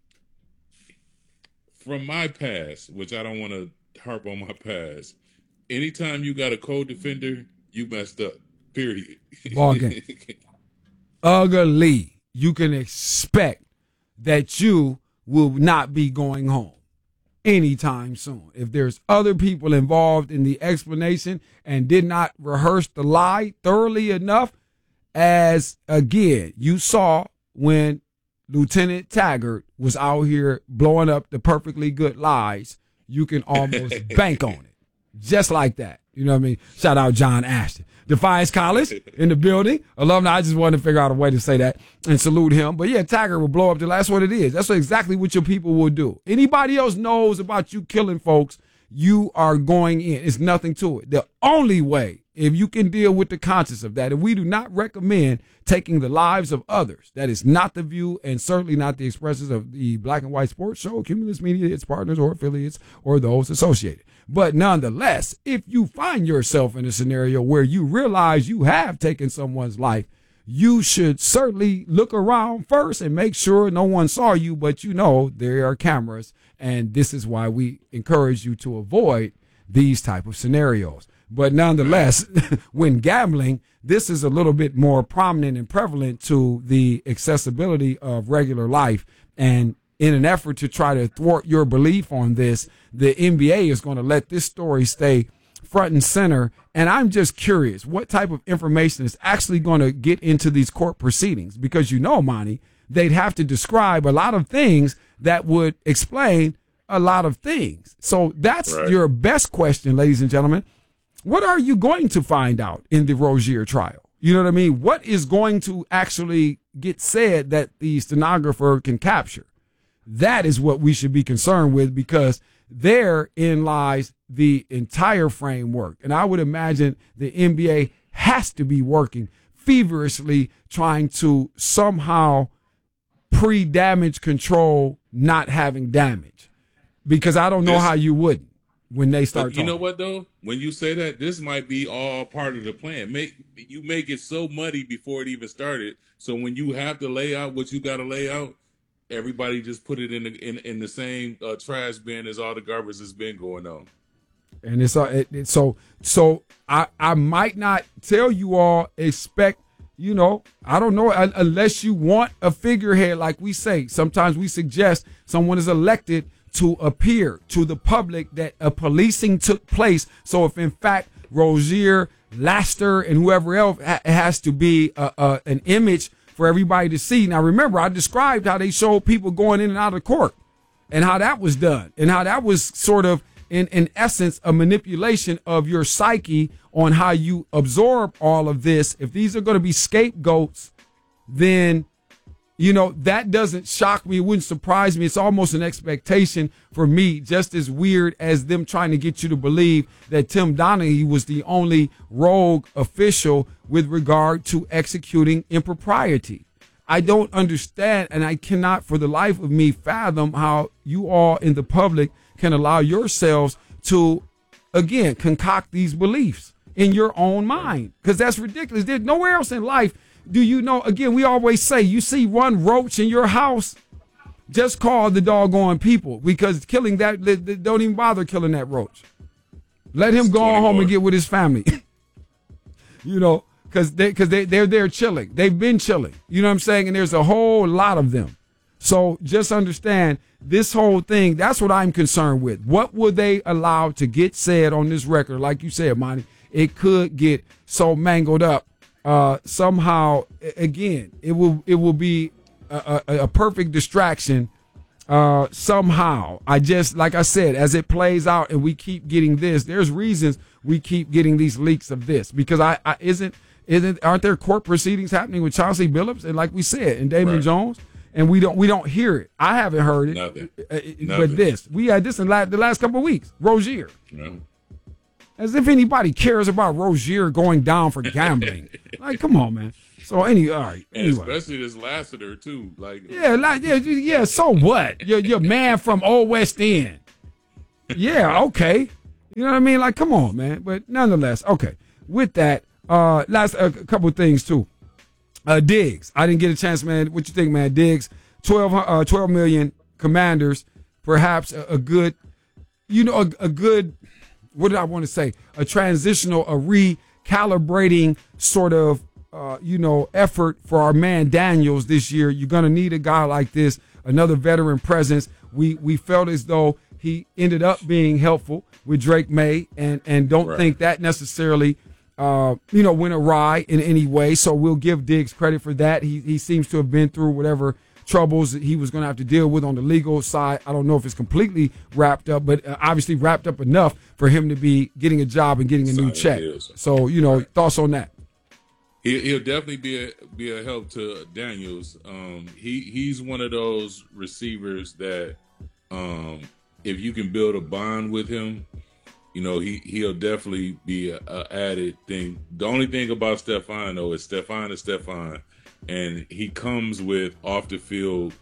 From my past, which I don't want to harp on my past, anytime you got a co-defender, you messed up, period. Ball game. Ugly. You can expect that you will not be going home anytime soon. If there's other people involved in the explanation and did not rehearse the lie thoroughly enough, as again, you saw when Lieutenant Taggart was out here blowing up the perfectly good lies, you can almost bank on it. Just like that. You know what I mean? Shout out John Ashton. Defiance College in the building. Alumni, I just wanted to figure out a way to say that and salute him. But yeah, Taggart will blow up the that's what it is. That's exactly what your people will do. Anybody else knows about you killing folks, you are going in. It's nothing to it. The only way, if you can deal with the conscience of that, and we do not recommend taking the lives of others. That is not the view and certainly not the expressions of the Black and White Sports Show, Cumulus Media, its partners or affiliates or those associated. But nonetheless, if you find yourself in a scenario where you realize you have taken someone's life, you should certainly look around first and make sure no one saw you, but you know there are cameras, and this is why we encourage you to avoid these type of scenarios. But nonetheless, when gambling, this is a little bit more prominent and prevalent to the accessibility of regular life. And in an effort to try to thwart your belief on this, the N B A is going to let this story stay front and center. And I'm just curious what type of information is actually going to get into these court proceedings, because, you know, Monty, they'd have to describe a lot of things that would explain a lot of things. So that's right. Your best question, ladies and gentlemen. What are you going to find out in the Rozier trial? You know what I mean? What is going to actually get said that the stenographer can capture? That is what we should be concerned with, because therein lies the entire framework. And I would imagine the N B A has to be working feverishly trying to somehow pre-damage control not having damage, because I don't know this, how you wouldn't when they start you talking. know what, though? When you say that, this might be all part of the plan. Make you make it so muddy before it even started. So when you have to lay out what you got to lay out, everybody just put it in the in, in the same uh, trash bin as all the garbage that's been going on. And it's uh, it, it, so so I I might not tell you all expect, you know, I don't know, unless you want a figurehead, like we say. Sometimes we suggest someone is elected to appear to the public that a policing took place. So if in fact Rozier, Laster, and whoever else ha- has to be a, a, an image for everybody to see. Now, remember, I described how they showed people going in and out of court and how that was done and how that was sort of, in, in essence, a manipulation of your psyche on how you absorb all of this. If these are going to be scapegoats, then, you know, that doesn't shock me. It wouldn't surprise me. It's almost an expectation for me, just as weird as them trying to get you to believe that Tim Donaghy was the only rogue official with regard to executing impropriety. I don't understand, and I cannot for the life of me fathom how you all in the public can allow yourselves to, again, concoct these beliefs in your own mind, because that's ridiculous. There's nowhere else in life do you know, again, we always say, you see one roach in your house, just call the doggone people, because killing that, they, they don't even bother killing that roach. Let him go home and get with his family. You know, because they, cause they, they're there chilling. They've been chilling. You know what I'm saying? And there's a whole lot of them. So just understand this whole thing. That's what I'm concerned with. What will they allow to get said on this record? Like you said, Monty, it could get so mangled up. Uh, somehow, again, it will it will be a, a, a perfect distraction. Uh, somehow, I just like I said, as it plays out, and we keep getting this. There's reasons we keep getting these leaks of this, because I, I isn't isn't aren't there court proceedings happening with Chauncey Billups and, like we said, and Damon right. Jones, and we don't we don't hear it. I haven't heard it. Nothing. Uh, Nothing. But this, we had this in la- the last couple of weeks. Rozier. No. As if anybody cares about Rozier going down for gambling. Like, come on, man. So any all right. And Anyway. especially this Lassiter too. Like Yeah, like yeah, yeah. So what? You're you're man from Old West End. Yeah, okay. You know what I mean? Like, come on, man. But nonetheless, okay. With that, uh, last a uh, couple of things too. Uh, Diggs. I didn't get a chance, man. What you think, man? Diggs, twelve, uh, twelve million Commanders. Perhaps a, a good, you know, a, a good. What did I want to say? A transitional, a recalibrating sort of, uh, you know, effort for our man Daniels this year. You're gonna need a guy like this, another veteran presence. We we felt as though he ended up being helpful with Drake May, and and don't Right. think that necessarily, uh, you know, went awry in any way. So we'll give Diggs credit for that. He he seems to have been through whatever troubles that he was going to have to deal with on the legal side. I don't know if it's completely wrapped up, but uh, obviously wrapped up enough for him to be getting a job and getting a new check. So, you know, thoughts on that? He, he'll definitely be a be a help to Daniels. Um, he he's one of those receivers that, um, if you can build a bond with him, you know he he'll definitely be a, a added thing. The only thing about Stephon though is Stephon is Stephon, and he comes with off the field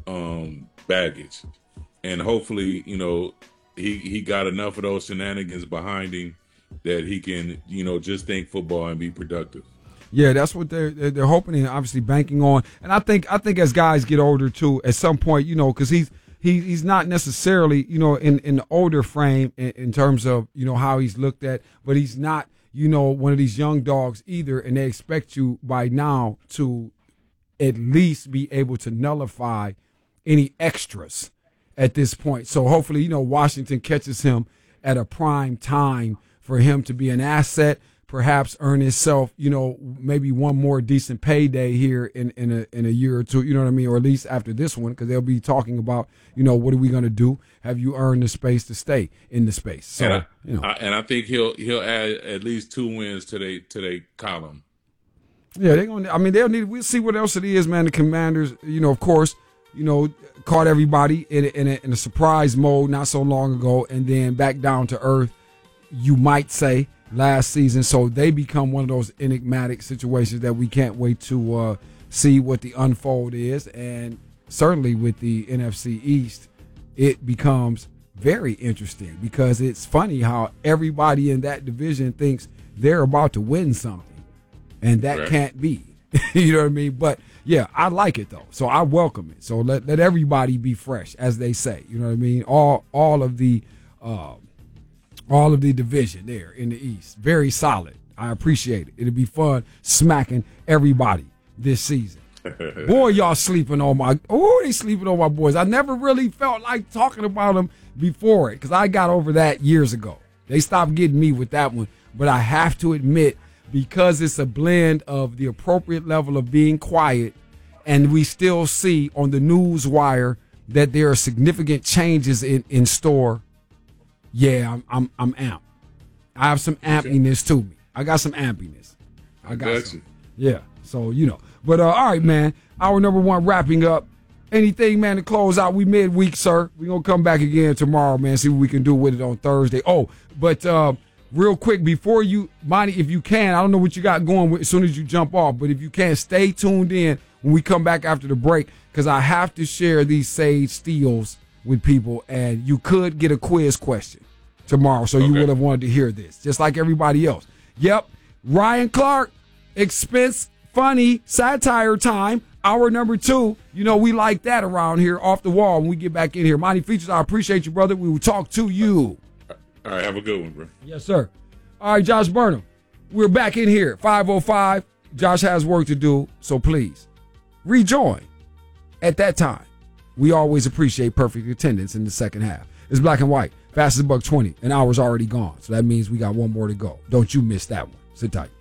um, baggage, and hopefully you know he he got enough of those shenanigans behind him that he can you know just think football and be productive. Yeah, that's what they're they're hoping and obviously banking on. And I think I think as guys get older too, at some point, you know, because he's he he's not necessarily you know in in the older frame in, in terms of you know how he's looked at, but he's not you know one of these young dogs either. And they expect you by now to at least be able to nullify any extras at this point. So hopefully, you know, Washington catches him at a prime time for him to be an asset. Perhaps earn himself, you know, maybe one more decent payday here in, in a in a year or two, you know what I mean, or at least after this one, because they'll be talking about, you know, what are we going to do? Have you earned the space to stay in the space? So, and I, you know, I, and I think he'll he'll add at least two wins to their to their column. yeah, they're going. to I mean, they'll need. We'll see what else it is, man. The Commanders, you know, of course, you know, caught everybody in a, in a, in a surprise mode not so long ago, and then back down to earth, you might say. Last season, so they become one of those enigmatic situations that we can't wait to uh, see what the unfold is. And certainly with the N F C East, it becomes very interesting because it's funny how everybody in that division thinks they're about to win something, and that Right. can't be. You know what I mean? But yeah, I like it though, so I welcome it. So let let everybody be fresh, as they say. You know what I mean? All all of the. Uh, All of the division there in the East. Very solid. I appreciate it. It'll be fun smacking everybody this season. Boy, y'all sleeping on my... Oh, they sleeping on my boys. I never really felt like talking about them before it because I got over that years ago. They stopped getting me with that one. But I have to admit, because it's a blend of the appropriate level of being quiet, and we still see on the news wire that there are significant changes in, in store. Yeah, I'm I'm I'm amped. I have some ampiness to me. I got some ampiness. I got Got some. you. Yeah. So you know. But uh, all right, man. Hour number one wrapping up. Anything, man, to close out? We midweek, sir. We gonna come back again tomorrow, man. See what we can do with it on Thursday. Oh, but uh, real quick before you, Monty, if you can, I don't know what you got going with, as soon as you jump off, but if you can, stay tuned in when we come back after the break because I have to share these Sage Steels with people, and you could get a quiz question tomorrow, so you Okay. would have wanted to hear this, just like everybody else. Yep, Ryan Clark, expense, funny, satire time, hour number two. You know, we like that around here, off the wall, when we get back in here. Monty Features, I appreciate you, brother. We will talk to you. All right, have a good one, bro. Yes, sir. All right, Josh Burnham, we're back in here, five oh five. Josh has work to do, so please rejoin at that time. We always appreciate perfect attendance in the second half. It's Black and White, fastest buck twenty. An hour's already gone, so that means we got one more to go. Don't you miss that one. Sit tight.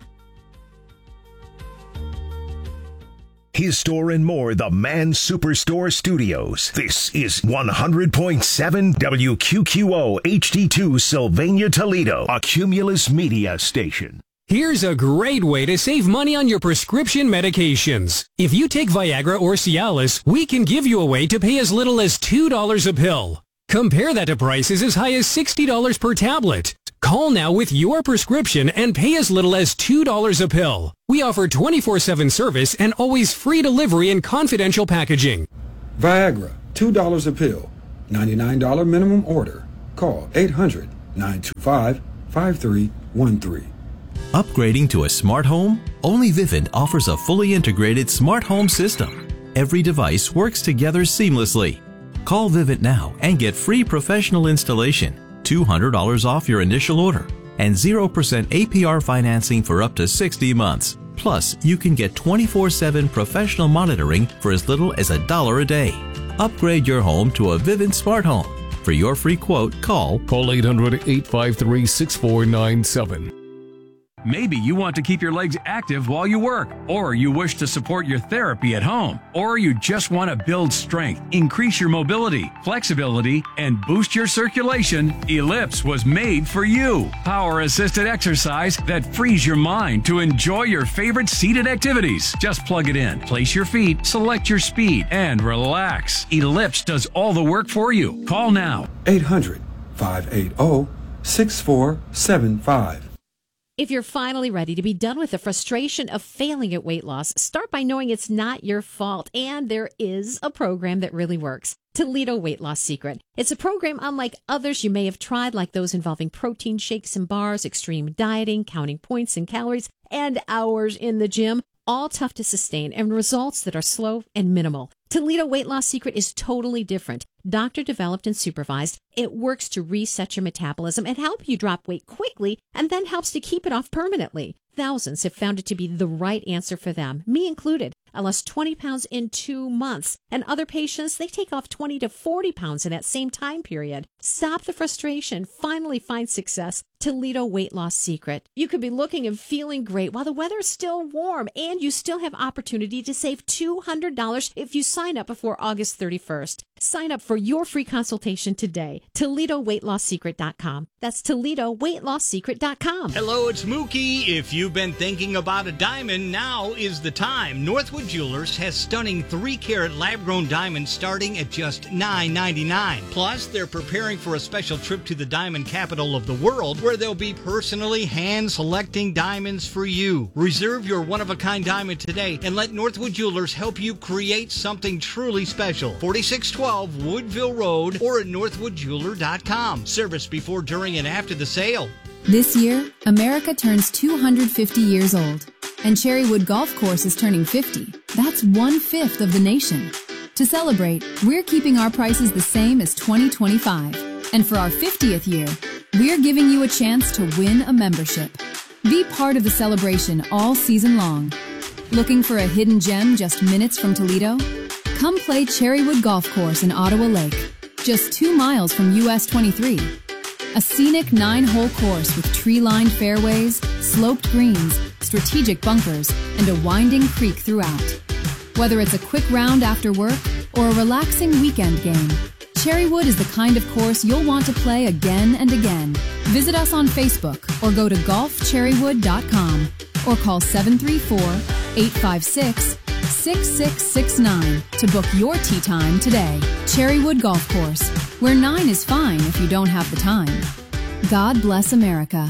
His store and more, the Man Superstore Studios. This is one hundred point seven W Q Q O H D two Sylvania, Toledo, a Cumulus Media station. Here's a great way to save money on your prescription medications. If you take Viagra or Cialis, we can give you a way to pay as little as two dollars a pill. Compare that to prices as high as sixty dollars per tablet. Call now with your prescription and pay as little as two dollars a pill. We offer twenty-four seven service and always free delivery and confidential packaging. Viagra, two dollars a pill. ninety-nine dollars minimum order. Call eight hundred, nine two five, five three one three. Upgrading to a smart home? Only Vivint offers a fully integrated smart home system. Every device works together seamlessly. Call Vivint now and get free professional installation, two hundred dollars off your initial order, and zero percent A P R financing for up to sixty months. Plus, you can get twenty-four seven professional monitoring for as little as a dollar a day. Upgrade your home to a Vivint smart home. For your free quote, call Call eight hundred, eight five three, six four nine seven. Maybe you want to keep your legs active while you work, or you wish to support your therapy at home, or you just want to build strength, increase your mobility, flexibility, and boost your circulation. Ellipse was made for you. Power-assisted exercise that frees your mind to enjoy your favorite seated activities. Just plug it in, place your feet, select your speed, and relax. Ellipse does all the work for you. Call now. eight hundred, five eight zero, six four seven five. If you're finally ready to be done with the frustration of failing at weight loss, start by knowing it's not your fault, and there is a program that really works. Toledo Weight Loss Secret. It's a program unlike others you may have tried, like those involving protein shakes and bars, extreme dieting, counting points and calories, and hours in the gym. All tough to sustain and results that are slow and minimal. Toledo Weight Loss Secret is totally different. Doctor developed and supervised. It works to reset your metabolism and help you drop weight quickly, and then helps to keep it off permanently. Thousands have found it to be the right answer for them, me included. I lost twenty pounds in two months, and other patients, they take off twenty to forty pounds in that same time period. Stop the frustration. Finally find success. Toledo Weight Loss Secret. You could be looking and feeling great while the weather is still warm, and you still have opportunity to save two hundred dollars if you sign up before August thirty-first. Sign up for your free consultation today. Toledo Weight Loss Secret dot com. That's Toledo Weight Loss Secret dot com. Hello, it's Mookie. If you've been thinking about a diamond, now is the time. Northwood Jewelers has stunning three carat lab-grown diamonds starting at just nine ninety-nine. Plus, they're preparing for a special trip to the diamond capital of the world, where they'll be personally hand-selecting diamonds for you. Reserve your one-of-a-kind diamond today and let Northwood Jewelers help you create something truly special. forty-six twelve Woodville Road or at northwood jeweler dot com. Service before, during, and after the sale. This year, America turns two hundred fifty years old, and Cherrywood Golf Course is turning fifty. That's one-fifth of the nation. To celebrate, we're keeping our prices the same as twenty twenty-five. And for our fiftieth year, we're giving you a chance to win a membership. Be part of the celebration all season long. Looking for a hidden gem just minutes from Toledo? Come play Cherrywood Golf Course in Ottawa Lake, just two miles from U S twenty-three. A scenic nine-hole course with tree-lined fairways, sloped greens, strategic bunkers, and a winding creek throughout. Whether it's a quick round after work or a relaxing weekend game, Cherrywood is the kind of course you'll want to play again and again. Visit us on Facebook or go to golf cherrywood dot com or call seven three four, eight five six, six six six nine to book your tee time today. Cherrywood Golf Course, where nine is fine if you don't have the time. God bless America.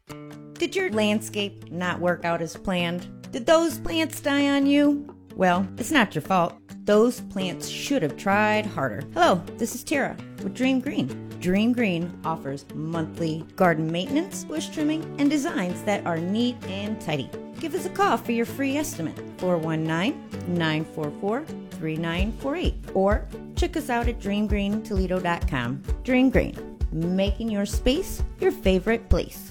Did your landscape not work out as planned? Did those plants die on you? Well, it's not your fault. Those plants should have tried harder. Hello, this is Tara with Dream Green. Dream Green offers monthly garden maintenance, bush trimming, and designs that are neat and tidy. Give us a call for your free estimate, four one nine, nine four four, three nine four eight, or check us out at dream green toledo dot com. Dream Green, making your space your favorite place.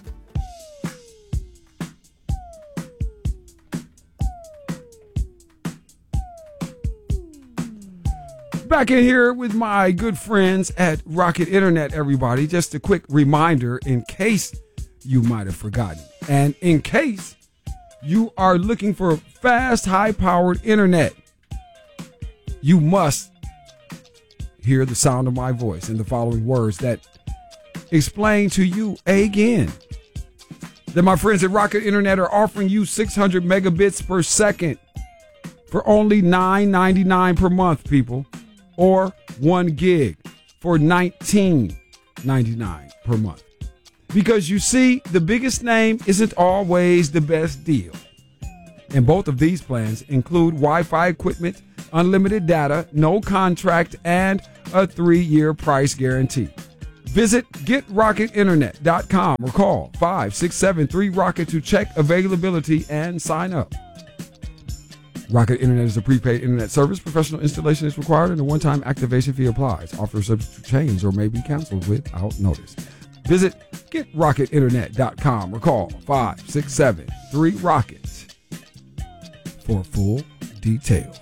Back in here with my good friends at Rocket Internet, everybody. Just a quick reminder in case you might have forgotten. And in case you are looking for fast, high-powered internet, you must hear the sound of my voice in the following words that explain to you again. Then my friends at Rocket Internet are offering you six hundred megabits per second for only nine ninety-nine per month, people, or one gig for nineteen ninety-nine per month. Because you see, the biggest name isn't always the best deal. And both of these plans include Wi-Fi equipment, unlimited data, no contract, and a three-year price guarantee. Visit get rocket internet dot com or call five six seven three rocket to check availability and sign up. Rocket Internet is a prepaid internet service. Professional installation is required and a one-time activation fee applies. Offer subject to change or may be canceled without notice. Visit get rocket internet dot com or call five six seven three rocket for full details.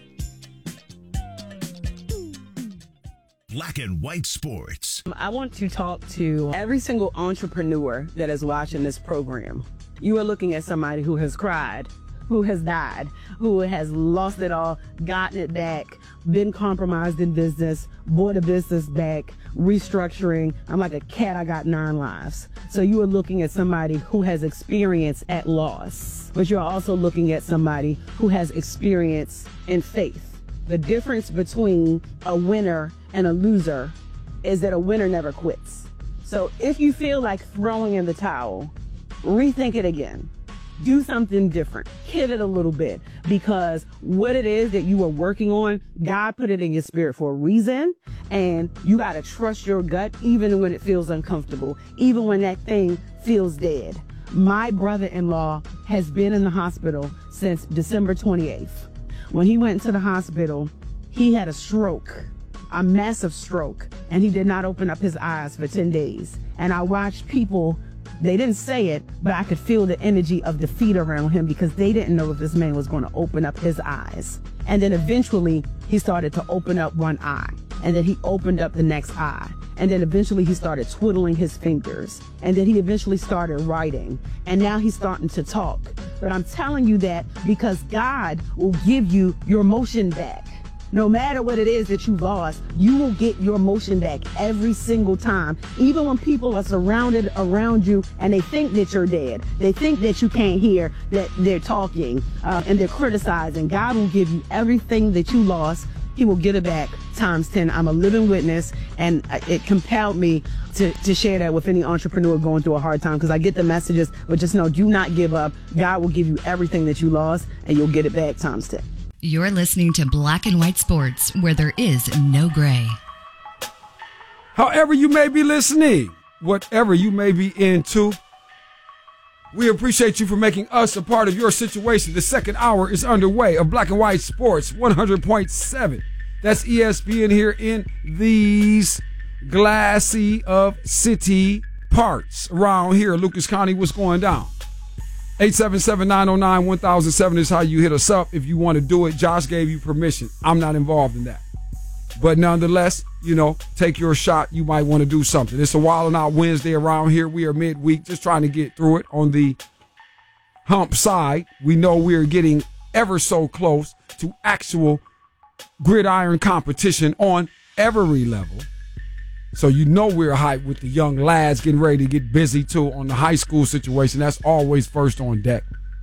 Black and White Sports. I want to talk to every single entrepreneur that is watching this program. You are looking at somebody who has cried, who has died, who has lost it all, gotten it back, been compromised in business, bought a business back, restructuring. I'm like a cat, I got nine lives. So you are looking at somebody who has experience at loss, but you're also looking at somebody who has experience in faith. The difference between a winner and a loser is that a winner never quits. So if you feel like throwing in the towel, rethink it again. Do something different. Pivot a little bit, because what it is that you are working on, God put it in your spirit for a reason, and you got to trust your gut even when it feels uncomfortable, even when that thing feels dead. My brother-in-law has been in the hospital since December twenty-eighth. When he went to the hospital, he had a stroke, a massive stroke, and he did not open up his eyes for ten days. And I watched people, they didn't say it, but I could feel the energy of defeat around him because they didn't know if this man was going to open up his eyes. And then eventually he started to open up one eye, and then he opened up the next eye. And then eventually he started twiddling his fingers, and then he eventually started writing, and now he's starting to talk. But I'm telling you that because God will give you your motion back. No matter what it is that you lost, you will get your motion back every single time. Even when people are surrounded around you and they think that you're dead, they think that you can't hear, that they're talking uh, and they're criticizing, God will give you everything that you lost. He will get it back times ten. I'm a living witness, and it compelled me to, to share that with any entrepreneur going through a hard time, because I get the messages, but just know, do not give up. God will give you everything that you lost, and you'll get it back times ten. You're listening to Black and White Sports, where there is no gray. However you may be listening, whatever you may be into, we appreciate you for making us a part of your situation. The second hour is underway of Black and White Sports one hundred point seven. That's E S P N here in these glassy of city parts around here. Lucas County, what's going down? eight seven seven, nine oh nine, one thousand seven is how you hit us up if you want to do it. Josh gave you permission. I'm not involved in that. But nonetheless, you know, take your shot. You might want to do something. It's a Wild and Out Wednesday around here. We are midweek, just trying to get through it on the hump side. We know we're getting ever so close to actual gridiron competition on every level. So you know we're hyped with the young lads getting ready to get busy too on the high school situation. That's always first on deck.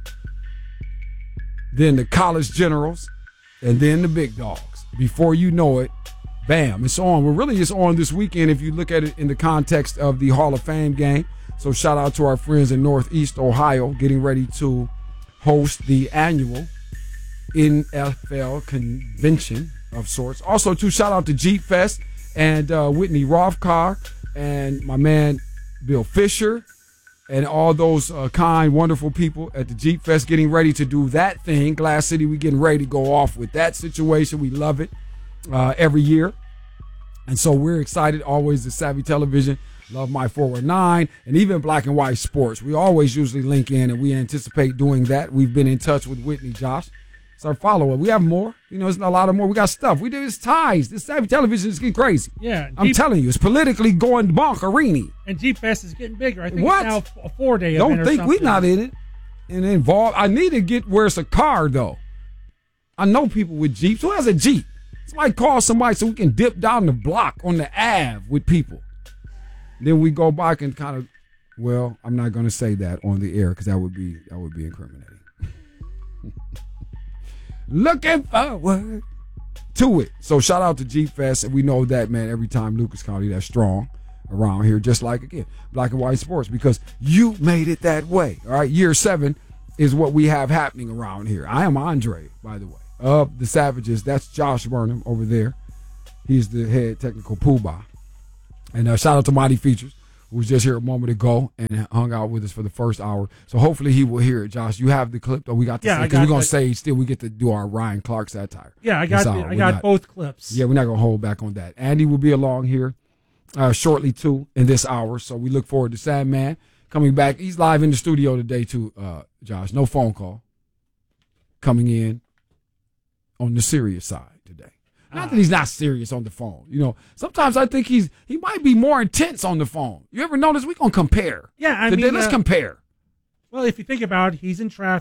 Then the college generals, and then the big dogs. Before you know it, bam, it's on. Well, really, it's on this weekend if you look at it in the context of the Hall of Fame game. So shout out to our friends in Northeast Ohio getting ready to host the annual N F L convention of sorts. Also, too, shout out to Jeep Fest and uh, Whitney Rothkar and my man Bill Fisher and all those uh, kind, wonderful people at the Jeep Fest getting ready to do that thing. Glass City, we getting ready to go off with that situation. We love it uh, every year. And so we're excited. Always the Savvy Television, Love My four one nine, and even Black and White Sports. We always usually link in, and we anticipate doing that. We've been in touch with Whitney, Josh. It's our follower. We have more. You know, it's a lot of more. We got stuff. We do this ties. This Savvy Television is getting crazy. Yeah. I'm Jeep, telling you, it's politically going bonkerini. And Jeep Fest is getting bigger. I think What? it's now a four-day Don't event or think we're something. not in it and involved. I need to get where it's a car, though. I know people with Jeeps. Who has a Jeep? Somebody call somebody so we can dip down the block on the Ave with people. Then we go back and kind of Well, I'm not going to say that on the air because that would be that would be incriminating. Looking forward to it. So shout out to Jeep Fest, and we know that, man, every time Lucas County, that's strong around here, just like, again, Black and White Sports, because you made it that way. All right, year seven is what we have happening around here. I am Andre, by the way, of the Savages. That's Josh Burnham over there. He's the head technical poobah. And uh, shout out to Mighty Features, who was just here a moment ago and hung out with us for the first hour. So hopefully he will hear it. Josh, you have the clip that we got to yeah, say, because we're going to say still we get to do our Ryan Clark satire. Yeah, I got the, I got not, both clips. Yeah, we're not going to hold back on that. Andy will be along here uh, shortly, too, in this hour. So we look forward to Sandman coming back. He's live in the studio today, too, uh, Josh. No phone call. Coming in on the serious side today. Not that he's not serious on the phone. You know, sometimes I think he's he might be more intense on the phone. You ever notice? We're going to compare. Yeah, I today, mean. Let's uh, compare. Well, if you think about it, he's in traffic.